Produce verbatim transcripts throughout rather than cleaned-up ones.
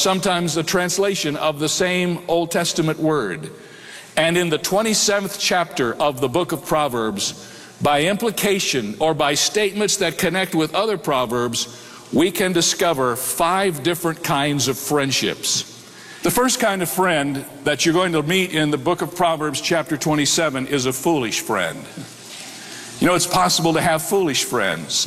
sometimes a translation of the same Old Testament word. And in the twenty-seventh chapter of the book of Proverbs, by implication or by statements that connect with other proverbs, we can discover five different kinds of friendships. The first kind of friend that you're going to meet in the book of Proverbs chapter twenty-seven is a foolish friend. You know, it's possible to have foolish friends.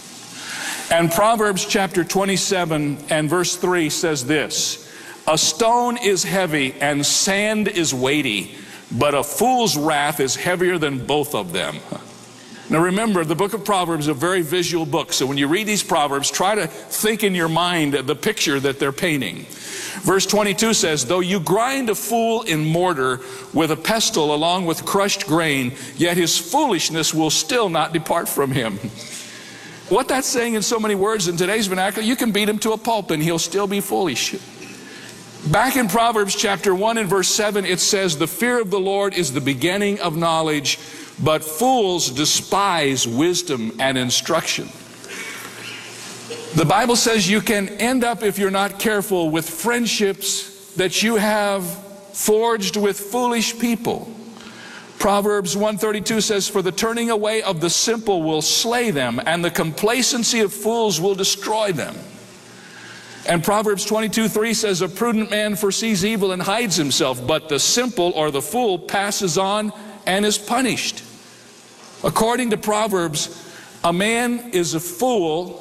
And Proverbs chapter twenty-seven and verse three says this: "A stone is heavy and sand is weighty, but a fool's wrath is heavier than both of them." Now remember, the book of Proverbs is a very visual book, so when you read these Proverbs, try to think in your mind the picture that they're painting. Verse twenty-two says, "Though you grind a fool in mortar with a pestle along with crushed grain, yet his foolishness will still not depart from him." What that's saying in so many words in today's vernacular, you can beat him to a pulp and he'll still be foolish. Back in Proverbs chapter one and verse seven, it says, "The fear of the Lord is the beginning of knowledge, but fools despise wisdom and instruction." The Bible says you can end up, if you're not careful, with friendships that you have forged with foolish people. Proverbs one thirty-two says, "For the turning away of the simple will slay them, and the complacency of fools will destroy them." And Proverbs twenty-two three says, "A prudent man foresees evil and hides himself, but the simple or the fool passes on and is punished." According to Proverbs, a man is a fool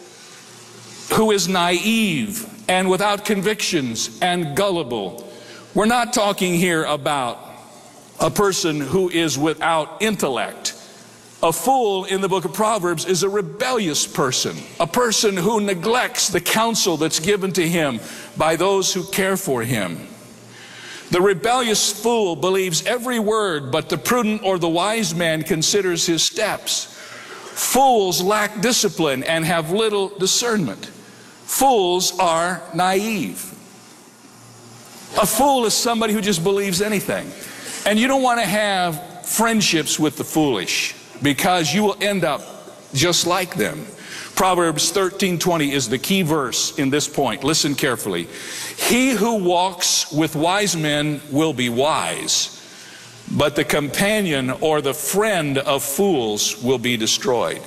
who is naive and without convictions and gullible. We're not talking here about a person who is without intellect. A fool in the book of Proverbs is a rebellious person, a person who neglects the counsel that's given to him by those who care for him. The rebellious fool believes every word, but the prudent or the wise man considers his steps. Fools lack discipline and have little discernment. Fools are naive. A fool is somebody who just believes anything. And you don't want to have friendships with the foolish, because you will end up just like them. Proverbs thirteen twenty is the key verse in this point. Listen carefully. "He who walks with wise men will be wise, but the companion or the friend of fools will be destroyed."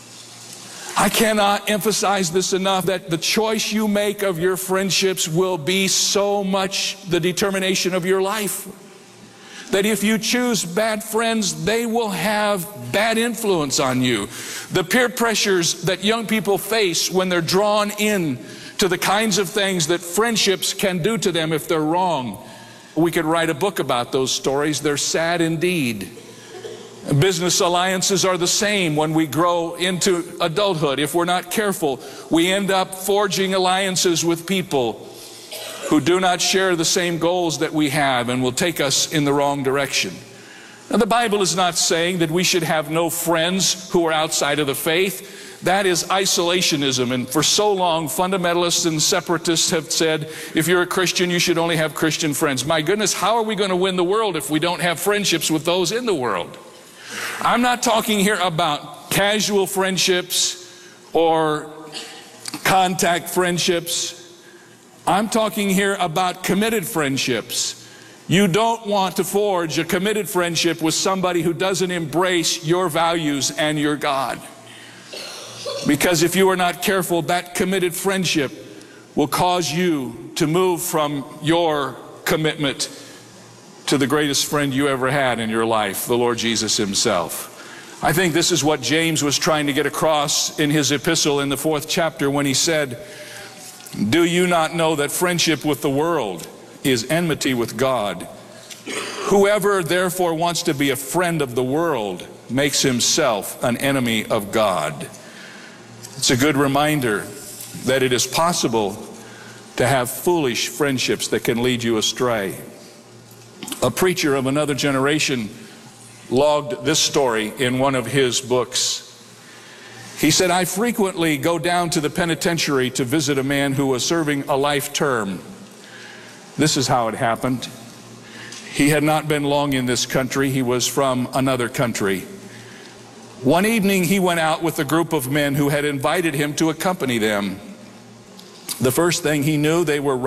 I cannot emphasize this enough, that the choice you make of your friendships will be so much the determination of your life. That if you choose bad friends, they will have bad influence on you. The peer pressures that young people face when they're drawn in to the kinds of things that friendships can do to them if they're wrong. We could write a book about those stories. They're sad indeed. Business alliances are the same when we grow into adulthood. If we're not careful, we end up forging alliances with people who do not share the same goals that we have and will take us in the wrong direction. Now, the Bible is not saying that we should have no friends who are outside of the faith. That is isolationism. And for so long, fundamentalists and separatists have said, if you're a Christian, you should only have Christian friends. My goodness, how are we going to win the world if we don't have friendships with those in the world? I'm not talking here about casual friendships or contact friendships. I'm talking here about committed friendships. You don't want to forge a committed friendship with somebody who doesn't embrace your values and your God. Because if you are not careful, that committed friendship will cause you to move from your commitment to the greatest friend you ever had in your life, the Lord Jesus himself. I think this is what James was trying to get across in his epistle in the fourth chapter when he said, "Do you not know that friendship with the world is enmity with God? Whoever therefore wants to be a friend of the world makes himself an enemy of God." It's a good reminder that it is possible to have foolish friendships that can lead you astray. A preacher of another generation logged this story in one of his books. He said, "I frequently go down to the penitentiary to visit a man who was serving a life term. This is how it happened. He had not been long in this country. He was from another country. One evening he went out with a group of men who had invited him to accompany them. The first thing he knew, they were